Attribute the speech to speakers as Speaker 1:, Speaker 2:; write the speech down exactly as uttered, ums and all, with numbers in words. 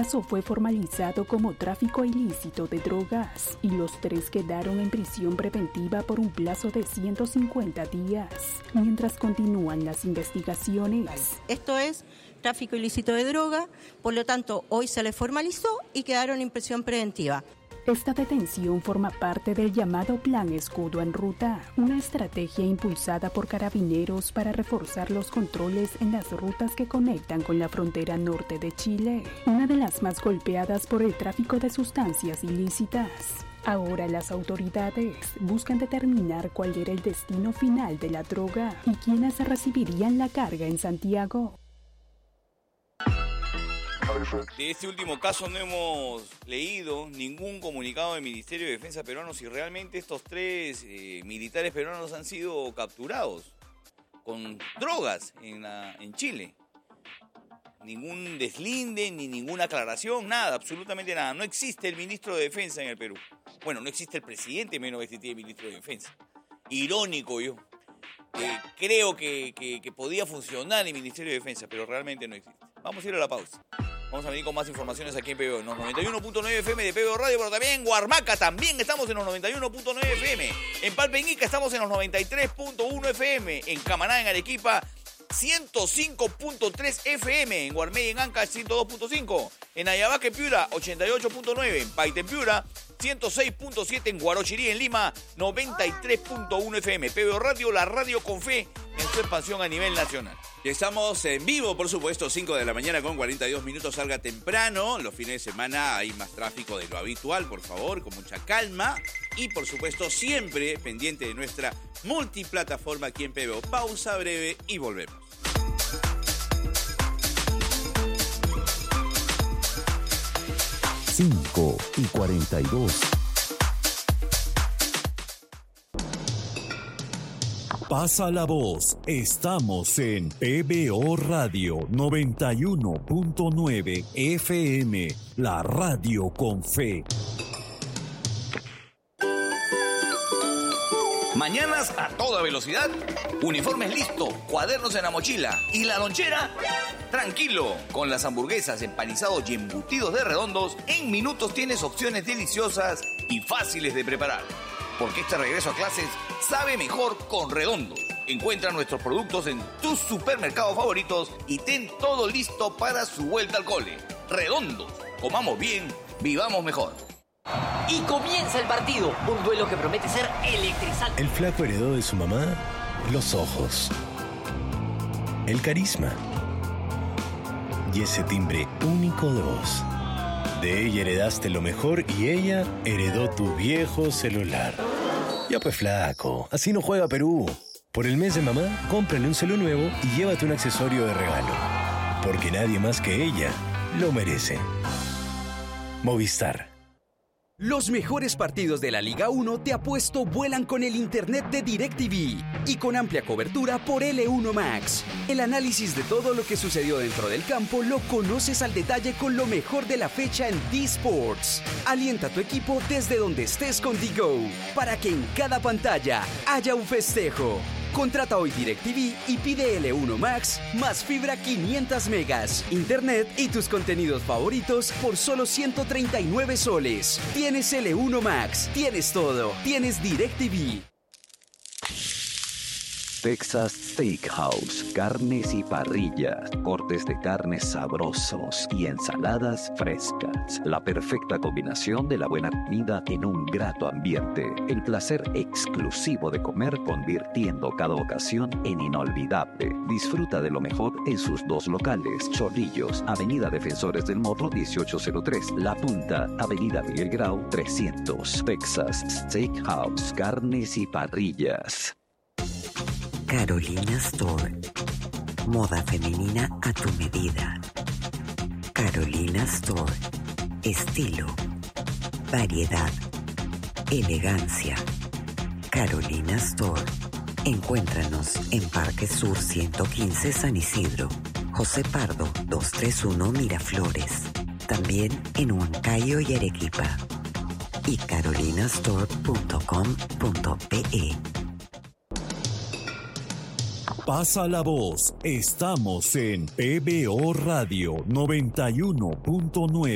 Speaker 1: caso fue formalizado como tráfico ilícito de drogas y los tres quedaron en prisión preventiva por un plazo de ciento cincuenta días, mientras continúan las investigaciones.
Speaker 2: Esto es tráfico ilícito de droga, por lo tanto, hoy se les formalizó y quedaron en prisión preventiva.
Speaker 1: Esta detención forma parte del llamado Plan Escudo en Ruta, una estrategia impulsada por Carabineros para reforzar los controles en las rutas que conectan con la frontera norte de Chile, una de las más golpeadas por el tráfico de sustancias ilícitas. Ahora las autoridades buscan determinar cuál era el destino final de la droga y quiénes recibirían la carga en Santiago.
Speaker 3: De este último caso no hemos leído ningún comunicado del Ministerio de Defensa peruano si realmente estos tres eh, militares peruanos han sido capturados con drogas en, la, en Chile. Ningún deslinde, ni ninguna aclaración, nada, absolutamente nada. No existe el ministro de Defensa en el Perú. Bueno, no existe el presidente, menos que existe el ministro de Defensa. Irónico yo. Eh, creo que, que, que podía funcionar el Ministerio de Defensa, pero realmente no existe. Vamos a ir a la pausa. Vamos a venir con más informaciones aquí en P B O, en los noventa y uno punto nueve F M de P B O Radio, pero también en Huarmaca también estamos en los noventa y uno punto nueve F M. En Palpeñica estamos en los noventa y tres punto uno F M. En Camaná, en Arequipa, ciento cinco punto tres F M. En Guarmey, en Ancash, ciento dos punto cinco. En Ayabaca, en Piura, ochenta y ocho punto nueve. En Paita, en Piura, ciento seis punto siete. En Guarochirí, en Lima, noventa y tres punto uno F M. P B O Radio, la radio con fe en su expansión a nivel nacional.
Speaker 4: Y estamos en vivo, por supuesto, cinco de la mañana con cuarenta y dos minutos. Salga temprano. Los fines de semana hay más tráfico de lo habitual, por favor, con mucha calma. Y, por supuesto, siempre pendiente de nuestra multiplataforma aquí en P B O. Pausa breve y volvemos.
Speaker 5: cinco y cuarenta y dos. Pasa la voz, estamos en P B O Radio noventa y uno punto nueve F M, la radio con fe.
Speaker 3: Mañanas a toda velocidad, uniformes listos, cuadernos en la mochila y la lonchera, tranquilo. Con las hamburguesas, empanizados y embutidos de Redondos, en minutos tienes opciones deliciosas y fáciles de preparar. Porque este regreso a clases sabe mejor con Redondos. Encuentra nuestros productos en tus supermercados favoritos y ten todo listo para su vuelta al cole. Redondos, comamos bien, vivamos mejor.
Speaker 6: Y comienza el partido, un duelo que promete ser electrizante.
Speaker 7: El flaco heredó de su mamá los ojos, el carisma y ese timbre único de voz. De ella heredaste lo mejor y ella heredó tu viejo celular. Ya pues flaco, así no juega Perú. Por el mes de mamá, cómprale un celu nuevo y llévate un accesorio de regalo. Porque nadie más que ella lo merece. Movistar.
Speaker 8: Los mejores partidos de la Liga uno te apuesto vuelan con el internet de DirecTV y con amplia cobertura por L uno Max. El análisis de todo lo que sucedió dentro del campo lo conoces al detalle con lo mejor de la fecha en D-Sports. Alienta a tu equipo desde donde estés con D-Go para que en cada pantalla haya un festejo. Contrata hoy DirecTV y pide L uno Max más fibra quinientos megas, internet y tus contenidos favoritos por solo ciento treinta y nueve soles. Tienes L uno Max, tienes todo, tienes DirecTV.
Speaker 9: Texas Steakhouse, carnes y parrillas, cortes de carnes sabrosos y ensaladas frescas. La perfecta combinación de la buena comida en un grato ambiente. El placer exclusivo de comer convirtiendo cada ocasión en inolvidable. Disfruta de lo mejor en sus dos locales. Chorrillos, Avenida Defensores del Morro dieciocho cero tres. La Punta, Avenida Miguel Grau trescientos. Texas Steakhouse, carnes y parrillas.
Speaker 10: Carolina Store. Moda femenina a tu medida. Carolina Store. Estilo, variedad, elegancia. Carolina Store. Encuéntranos en Parque Sur ciento quince San Isidro, José Pardo doscientos treinta y uno Miraflores. También en Huancayo y Arequipa. Y carolinastore punto com punto pe.
Speaker 5: Pasa la voz, estamos en P B O Radio noventa y uno punto nueve.